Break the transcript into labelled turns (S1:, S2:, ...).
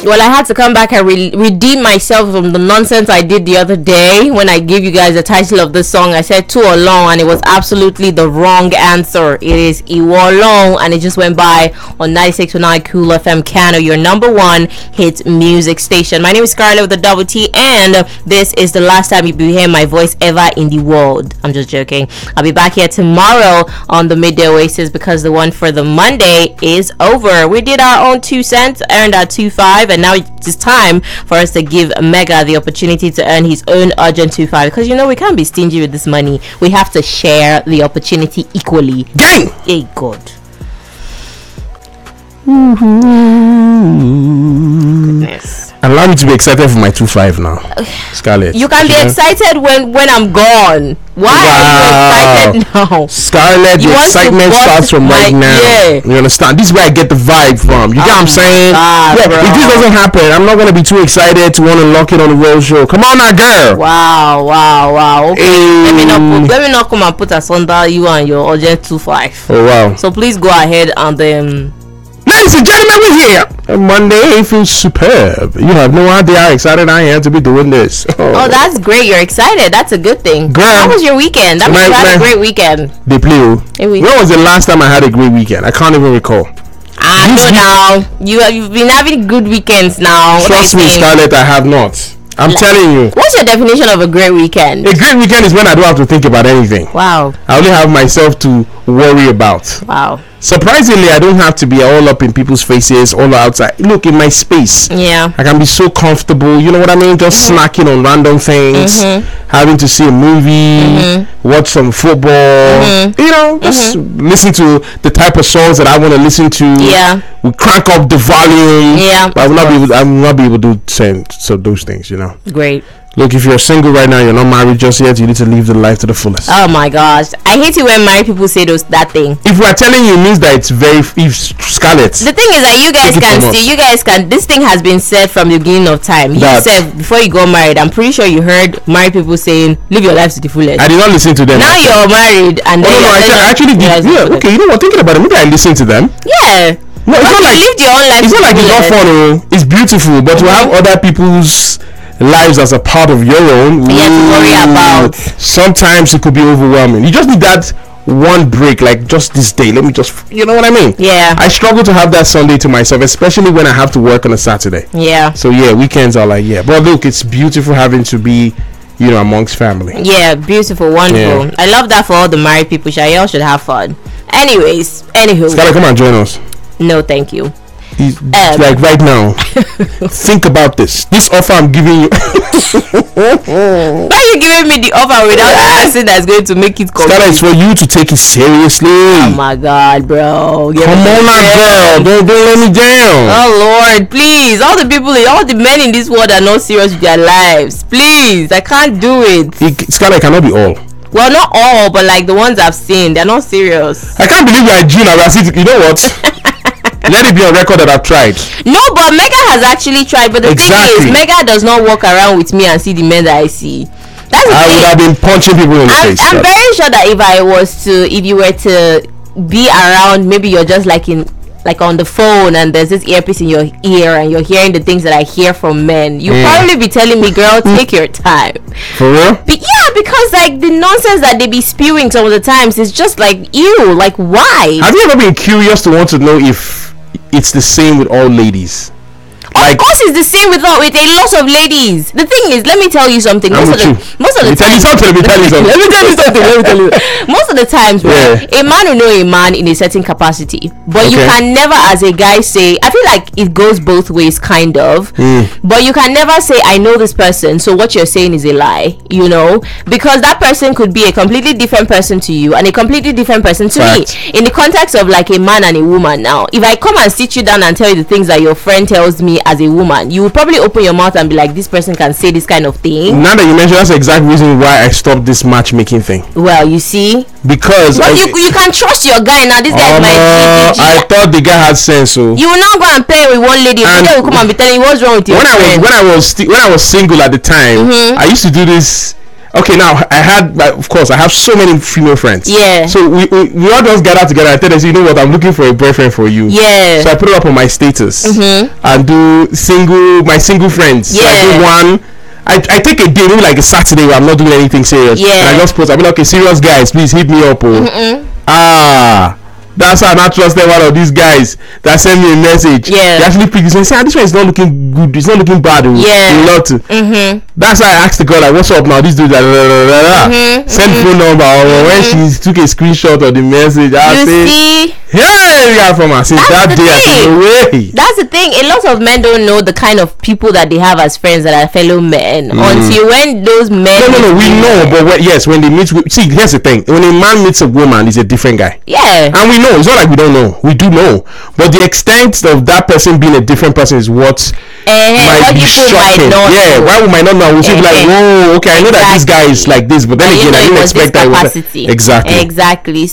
S1: Well, I had to come back and redeem myself from the nonsense I did the other day when I gave you guys the title of the song. I said Too Alone, and it was absolutely the wrong answer. It is Iwo Alone, and it just went by on 96.9 Cool FM Kano, your number one hit music station. My name is Scarlett with the double T, and this is the last time you'll be hearing my voice ever in the world. I'm just joking. I'll be back here tomorrow on the Midday Oasis because the one for the Monday is over. We did our own 2 cents, earned our 2.5, and now it's time for us to give Mega the opportunity to earn his own urgent 2.5, because you know we can't be stingy with this money. We have to share the opportunity equally.
S2: Gang!
S1: Hey God. Goodness.
S2: Allow me to be excited for my 2.5 now, Scarlett.
S1: You can be excited when I'm gone. Why are you excited now?
S2: Scarlett, the excitement starts from right now. Yeah. You understand? This is where I get the vibe from. You get what I'm saying? If this doesn't happen, I'm not gonna be too excited to want to lock it on the road show. Come on now, girl.
S1: Wow. Okay. Hey. Let me not come and put asunder you and your urgent 2.5.
S2: Oh wow.
S1: So please go ahead and
S2: ladies and gentlemen, we're here. Monday feels superb. You have no idea how excited I am to be doing this.
S1: Oh, that's great. You're excited. That's a good thing.
S2: Girl,
S1: how was your weekend? That means you had a great weekend.
S2: They play. When was the last time I had a great weekend? I can't even recall.
S1: Now. You've been having good weekends now.
S2: Trust me, Scarlett, I have not. I'm telling you.
S1: What's your definition of a great weekend?
S2: A great weekend is when I don't have to think about anything.
S1: Wow.
S2: I only have myself to worry about.
S1: Wow.
S2: Surprisingly, I don't have to be all up in people's faces, all outside. Look, in my space.
S1: Yeah.
S2: I can be so comfortable. You know what I mean? Just snacking on random things, having to see a movie, watch some football. You know, just listen to the type of songs that I want to listen to.
S1: Yeah.
S2: We crank up the volume.
S1: Yeah.
S2: I will not be able to say those things. You know.
S1: Great.
S2: Look, if you're single right now, you're not married just yet, you need to live the life to the fullest.
S1: Oh my gosh. I hate it when married people say that thing.
S2: If we're telling you, it means that it's Scarlett.
S1: The thing is that you guys can, this thing has been said from the beginning of time. You said before you got married, I'm pretty sure you heard married people saying, live your life to the fullest.
S2: I did not listen to them.
S1: Now you're married and
S2: I actually did. Yeah, okay, you know what, thinking about it, maybe I listened to them.
S1: Yeah.
S2: No, it's not like
S1: you lived your own life.
S2: It's not like it's not fun. It's beautiful, but to have other people's lives as a part of your own,
S1: you have to worry about.
S2: Sometimes it could be overwhelming. You just need that one break, like just this day. Let me just, you know what I mean?
S1: Yeah.
S2: I struggle to have that Sunday to myself, especially when I have to work on a Saturday.
S1: Yeah.
S2: So yeah, weekends are like, yeah. But look, it's beautiful having to be, you know, amongst family.
S1: Yeah, beautiful, wonderful. Yeah. I love that for all the married people. Y'all should have fun. Anywho.
S2: Scarlett, come and join us.
S1: No, thank you.
S2: Like right now, think about this offer I'm giving you.
S1: Why are you giving me the offer without the person that's going to make it complete?
S2: Scarlett, it's for you to take it seriously.
S1: Oh my God, bro.
S2: Come on now, girl. Don't let me down.
S1: Oh Lord, please. All the men in this world are not serious with their lives. Please, I can't do it.
S2: Scarlett, cannot be all.
S1: Well, not all, but like the ones I've seen, they're not serious.
S2: I can't believe you're a June. You know what? Let it be on record that I've tried.
S1: No, but Mega has actually tried. But the thing is, Mega does not walk around with me and see the men that I see. That's the thing.
S2: Would have been punching people in the face.
S1: I'm very sure that if you were to be around, maybe you're just like on the phone and there's this earpiece in your ear and you're hearing the things that I hear from men, you'll probably be telling me, girl, take your time.
S2: For real?
S1: Yeah, because like the nonsense that they be spewing some of the times is just like, ew, like why?
S2: Have you ever been curious to want to know if it's the same with all ladies?
S1: Of course, it's the same with a lot of ladies. The thing is, let me tell you something. Most of the times, most of the times, right, a man will know a man in a certain capacity, but you can never, as a guy, say. I feel like it goes both ways, kind of. But you can never say, I know this person, so what you're saying is a lie. You know, because that person could be a completely different person to you and a completely different person to me. In the context of like a man and a woman, now, if I come and sit you down and tell you the things that your friend tells me as a woman, you would probably open your mouth and be like, this person can say this kind of thing.
S2: Now that you mention, that's the exact reason why I stopped this matchmaking thing.
S1: Well, you see,
S2: because
S1: you can trust your guy now. This guy might.
S2: I thought the guy had sense, so you
S1: will not go and play with one lady and then will come and be telling you what's wrong with your friend.
S2: When I was single at the time, I used to do this. Okay, now of course, I have so many female friends.
S1: Yeah.
S2: So we all just gather together and tell them, you know what, I'm looking for a boyfriend for you.
S1: Yeah.
S2: So I put it up on my status and do my single friends.
S1: Yeah.
S2: So I do one. I take a day, maybe like a Saturday where I'm not doing anything serious.
S1: Yeah.
S2: And I just post. I be like, okay, serious guys, please hit me up. That's how I not trusted one of these guys that sent me a message.
S1: Yeah.
S2: They actually picked this and say, this one is not looking good. It's not looking bad.
S1: Yeah.
S2: Love to. That's why I asked the girl, like, what's up now? This dude, send phone number. When she took a screenshot of the message, I say, hey, yeah, from her. Since that day, I said, no way.
S1: That's the thing. A lot of men don't know the kind of people that they have as friends that are fellow men until when those men.
S2: No, we know, but when they meet, see, here's the thing. When a man meets a woman, he's a different guy.
S1: Yeah.
S2: And we know. It's not like we don't know. We do know. But the extent of that person being a different person is what might be shocking. Why we might not know? We'll say like, whoa, okay, I know that this guy is like this, but then again, I didn't expect that.
S1: Exactly.